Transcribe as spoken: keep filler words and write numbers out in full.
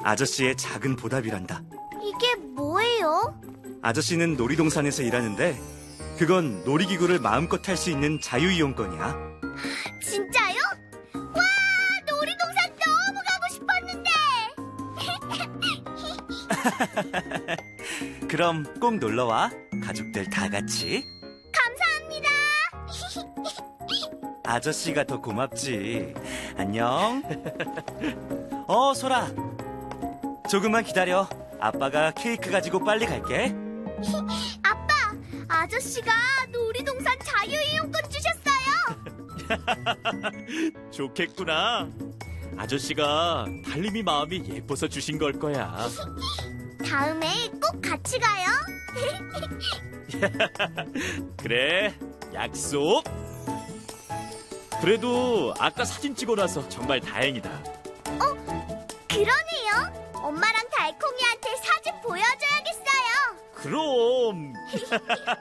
아저씨의 작은 보답이란다. 이게 뭐예요? 아저씨는 놀이동산에서 일하는데 그건 놀이기구를 마음껏 탈 수 있는 자유이용권이야. 진짜요? 와, 놀이동산 너무 가고 싶었는데. 그럼 꼭 놀러와. 가족들 다 같이. 감사합니다. 아저씨가 더 고맙지. 안녕. 어, 소라. 조금만 기다려. 아빠가 케이크 가지고 빨리 갈게. 아빠, 아저씨가 놀이동산 자유이용권 주셨어요. 좋겠구나. 아저씨가 달림이 마음이 예뻐서 주신 걸 거야. 다음에 꼭 같이 가요. 그래, 약속. 그래도 아까 사진 찍어놔서 정말 다행이다. 어? 그러네요. 엄마랑 달콩이한테 사진 보여줘야겠어요. 그럼.